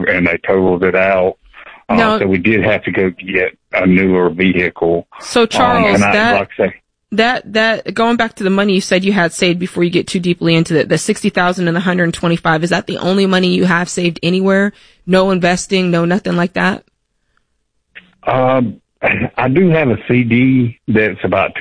and they totaled it out. So we did have to go get a newer vehicle. So Charles, that going back to the money you said you had saved before you get too deeply into it, the 60,000 and the 125, is that the only money you have saved anywhere? No investing, no nothing like that? I do have a CD that's about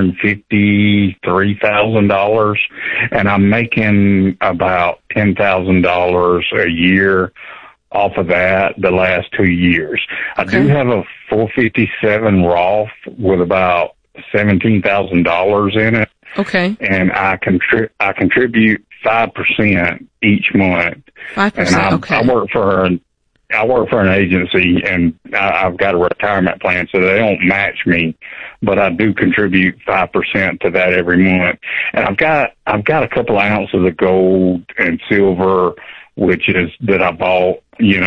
$253,000, and I'm making about $10,000 a year off of that the last 2 years. I do have a 457 Roth with about $17,000 in it. Okay. And I contribute 5% each month. 5%. And Okay. I work for an agency, and I've got a retirement plan, so they don't match me, but I do contribute 5% to that every month. And I've got a couple ounces of gold and silver, that I bought,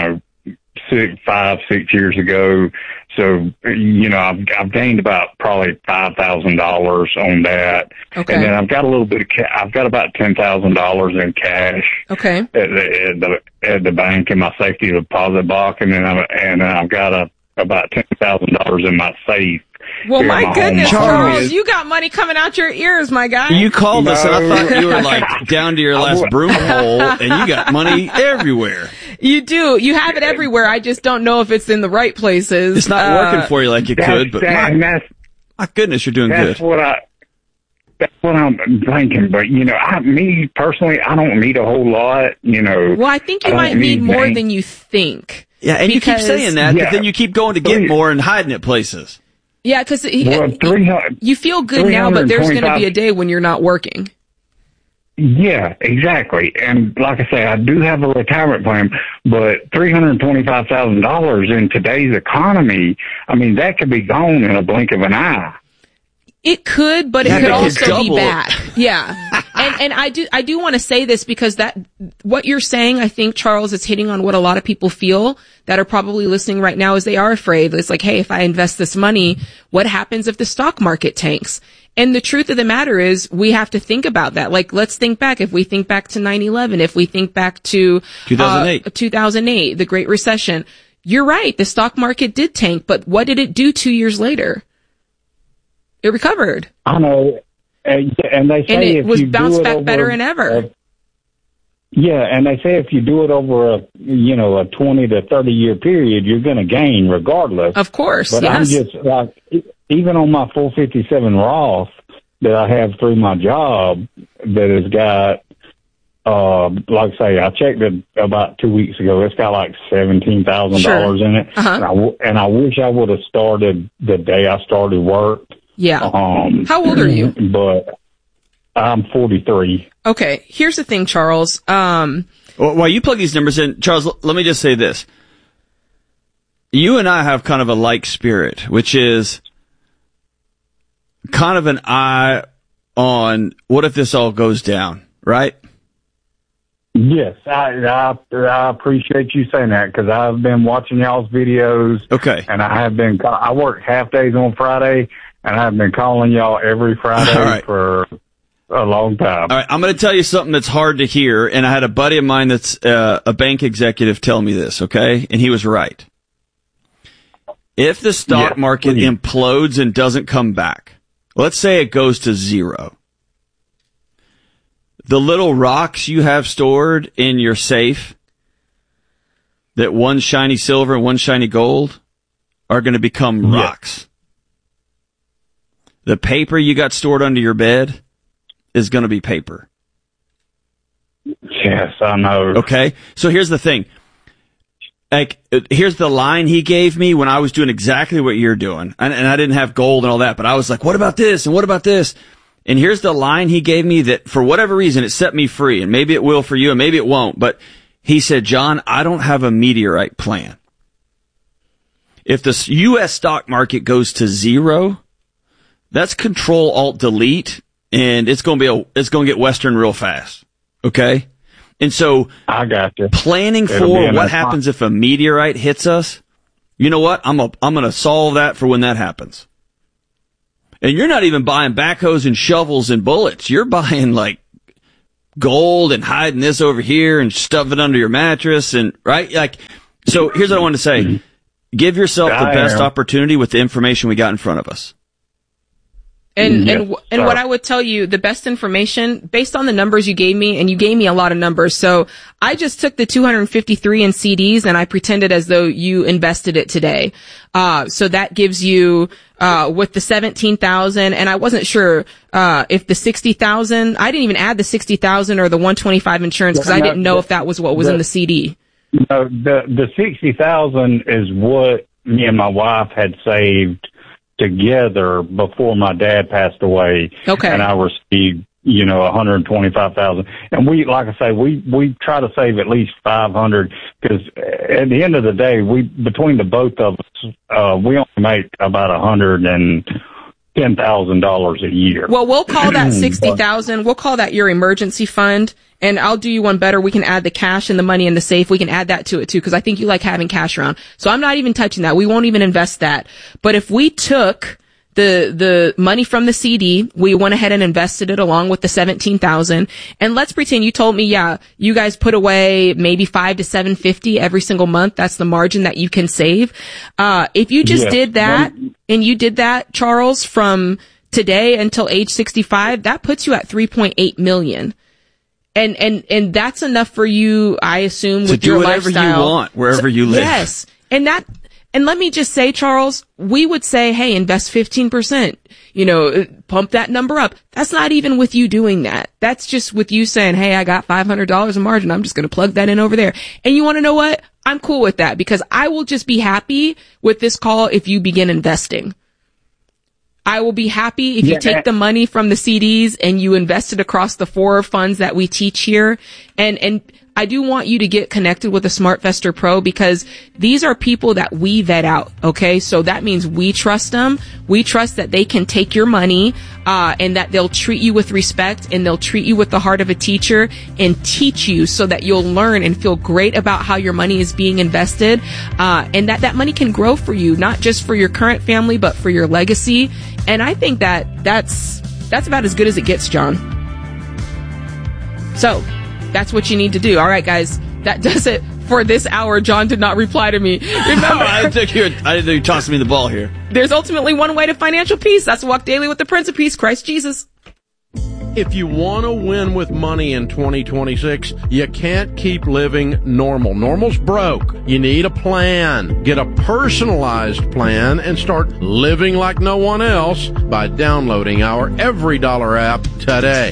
5-6 years ago. So, I've gained about probably $5,000 on that. Okay. And then I've got a little bit of I've got about $10,000 in cash. Okay. At the bank in my safety deposit box. And then I've got about $10,000 in my safe. Well, my goodness, Charles, you got money coming out your ears, my guy. You called us, and I thought you were like down to your last broom hole, and you got money everywhere. You do. You have it everywhere. I just don't know if it's in the right places. It's not working for you like it could, but my goodness, you're doing good. That's what I'm thinking. But, me personally, I don't need a whole lot, Well, I think you might need more than you think. Yeah, and you keep saying that, but then you keep going to get more and hiding it places. Yeah, because you feel good now, but there's going to be a day when you're not working. Yeah, exactly. And like I say, I do have a retirement plan, but $325,000 in today's economy, I mean, that could be gone in a blink of an eye. It could, but it could also be bad. Yeah. And I do want to say this because what you're saying, I think, Charles, is hitting on what a lot of people feel that are probably listening right now is they are afraid. It's like, hey, if I invest this money, what happens if the stock market tanks? And the truth of the matter is we have to think about that. Like, let's think back. If we think back to 9/11, if we think back to 2008, the Great Recession, you're right. The stock market did tank, but what did it do 2 years later? It recovered. I know. And they say it was bounced back better than ever. Yeah, and they say if you do it over a 20 to 30 year period, you're going to gain regardless. Of course, but yes. I'm just like, even on my 457 Roth that I have through my job that has got, like I say, I checked it about 2 weeks ago. It's got like $17,000 in it. Uh-huh. And I wish I would have started the day I started work. Yeah. How old are you? But I'm 43. Okay. Here's the thing, Charles. While you plug these numbers in, Charles, let me just say this. You and I have kind of a like spirit, which is kind of an eye on what if this all goes down, right? Yes, I appreciate you saying that because I've been watching y'all's videos. Okay. And I work half days on Friday, and I've been calling y'all every Friday for a long time. All right, I'm going to tell you something that's hard to hear, and I had a buddy of mine that's a bank executive tell me this, okay? And he was right. If the stock market implodes and doesn't come back, let's say it goes to zero, the little rocks you have stored in your safe, that one shiny silver and one shiny gold, are going to become rocks. The paper you got stored under your bed is going to be paper. Yes, I know. Okay, so here's the thing. Like, here's the line he gave me when I was doing exactly what you're doing. And I didn't have gold and all that, but I was like, what about this? And what about this? And here's the line he gave me that for whatever reason it set me free. And maybe it will for you and maybe it won't. But he said, John, I don't have a meteorite plan. If the U.S. stock market goes to zero, that's Control-Alt-Delete, and it's going to get Western real fast. Okay? And so, I got you. Planning for what happens if a meteorite hits us, you know what? I'm going to solve that for when that happens. And you're not even buying backhoes and shovels and bullets. You're buying like gold and hiding this over here and stuff it under your mattress and right? Like So here's what I wanted to say. Give yourself the best opportunity with the information we got in front of us. And what I would tell you, the best information, based on the numbers you gave me, and you gave me a lot of numbers, so I just took the 253 in CDs and I pretended as though you invested it today. So that gives you, with the 17,000, and I wasn't sure, if the 60,000, I didn't even add the 60,000 or the 125 insurance because I didn't know if that was what was in the CD. No, the 60,000 is what me and my wife had saved together before my dad passed away. Okay. And I received, 125,000. And we, like I say, we try to save at least 500 because at the end of the day, between the both of us, we only make about $110,000 a year. Well, we'll call that 60,000. We'll call that your emergency fund. And I'll do you one better. We can add the cash and the money in the safe. We can add that to it too, because I think you like having cash around. So I'm not even touching that. We won't even invest that. But if we took the money from the CD, we went ahead and invested it along with the 17,000. And let's pretend you told me, you guys put away maybe $500 to $750 every single month. That's the margin that you can save. If you just did that, and you did that, Charles, from today until age 65, that puts you at $3.8 million. And that's enough for you, I assume, with your lifestyle. To do whatever you want, wherever you live. Yes. And let me just say, Charles, we would say, hey, invest 15%, pump that number up. That's not even with you doing that. That's just with you saying, hey, I got $500 in margin. I'm just going to plug that in over there. And you want to know what? I'm cool with that because I will just be happy with this call if you begin investing. I will be happy if you take the money from the CDs and you invest it across the 4 funds that we teach here. And I do want you to get connected with a SmartVestor Pro because these are people that we vet out. Okay. So that means we trust them. We trust that they can take your money, and that they'll treat you with respect and they'll treat you with the heart of a teacher and teach you so that you'll learn and feel great about how your money is being invested. And that money can grow for you, not just for your current family, but for your legacy. And I think that's about as good as it gets, John. So that's what you need to do. All right, guys, that does it for this hour. John did not reply to me. Remember, I didn't think you tossed me the ball here. There's ultimately one way to financial peace. That's Walk Daily with the Prince of Peace, Christ Jesus. If you want to win with money in 2026, you can't keep living normal. Normal's broke. You need a plan. Get a personalized plan and start living like no one else by downloading our Every Dollar app today.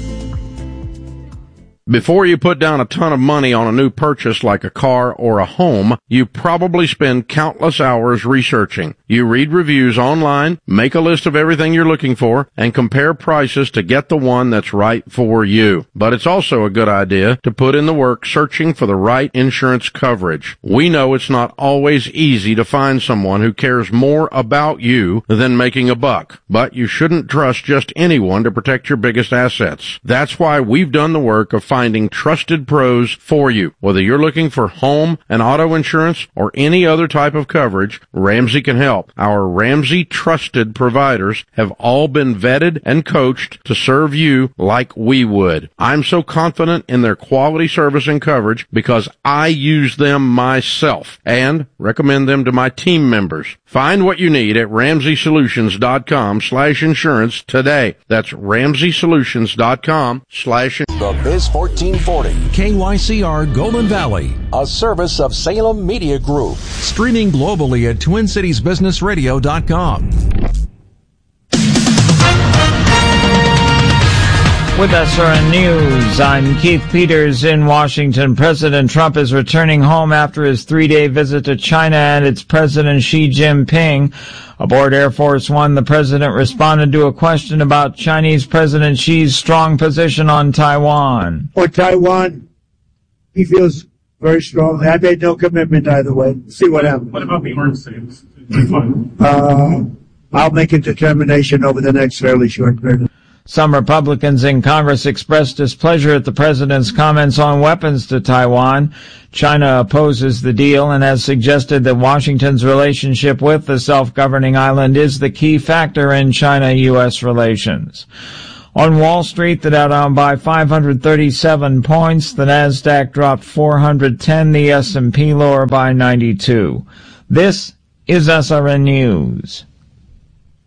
Before you put down a ton of money on a new purchase like a car or a home, you probably spend countless hours researching. You read reviews online, make a list of everything you're looking for, and compare prices to get the one that's right for you. But it's also a good idea to put in the work searching for the right insurance coverage. We know it's not always easy to find someone who cares more about you than making a buck, but you shouldn't trust just anyone to protect your biggest assets. That's why we've done the work of finding trusted pros for you. Whether you're looking for home and auto insurance or any other type of coverage, Ramsey can help. Our Ramsey trusted providers have all been vetted and coached to serve you like we would. I'm so confident in their quality service and coverage because I use them myself and recommend them to my team members. Find what you need at RamseySolutions.com/insurance today. That's RamseySolutions.com/insurance. The Biz 1440. KYCR Golden Valley. A service of Salem Media Group. Streaming globally at TwinCitiesBusinessRadio.com. With SRN News, I'm Keith Peters in Washington. President Trump is returning home after his 3-day visit to China and its President Xi Jinping. Aboard Air Force One, the president responded to a question about Chinese President Xi's strong position on Taiwan. On Taiwan, he feels very strong. I made no commitment either way. See what happens. What about the arms sales? I'll make a determination over the next fairly short period. Some Republicans in Congress expressed displeasure at the president's comments on weapons to Taiwan. China opposes the deal and has suggested that Washington's relationship with the self-governing island is the key factor in China-U.S. relations. On Wall Street, the Dow down by 537 points, the Nasdaq dropped 410, the S&P lower by 92. This is SRN News.